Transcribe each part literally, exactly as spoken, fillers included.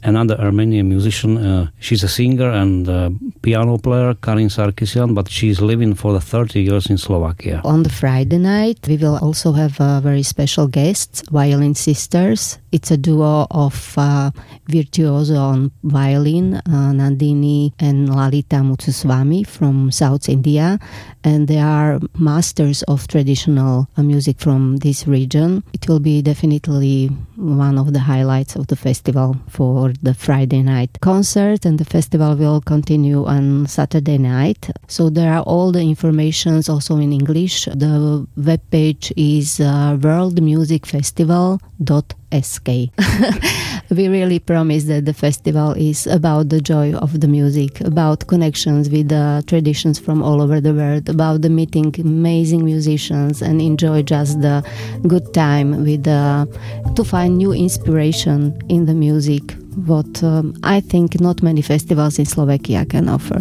another Armenian musician. Uh, she's a singer and uh, piano player, Karin Sarkisian, but she's living for the thirty years in Slovakia. On the Friday night, we will also have a very special guests, Violin Sisters. It's a duo of uh, virtuoso on violin, uh, Nandini and Lalita Muthuswamy from South India. And they are masters of traditional uh, music from this region. It will be definitely one of the highlights of the festival for the Friday night concert, and the festival will continue on Saturday night. So there are all the informations also in English. The webpage is uh, world music festival dot s k. We really promise that the festival is about the joy of the music, about connections with the traditions from all over the world, about the meeting amazing musicians and enjoy just the good time with uh, to find new inspiration in the music, what um, I think not many festivals in Slovakia can offer.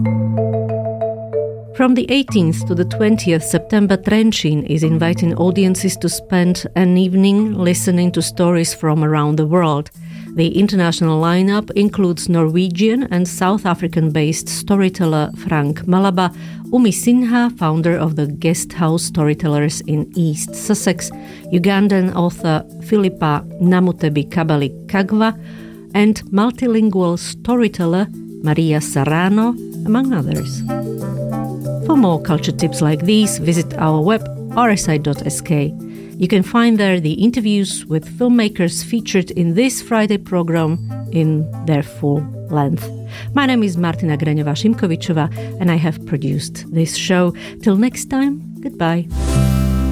From the eighteenth to the twentieth September, Trenčín is inviting audiences to spend an evening listening to stories from around the world. The international lineup includes Norwegian and South African-based storyteller Frank Malaba, Umi Sinha, founder of the Guest House Storytellers in East Sussex, Ugandan author Philippa Namutebi Kabali Kagwa, and multilingual storyteller Maria Serrano, among others. For more culture tips like these, visit our web r s i dot s k. You can find there the interviews with filmmakers featured in this Friday program in their full length. My name is Martina Greňová-Šimkovičová and I have produced this show. Till next time, goodbye.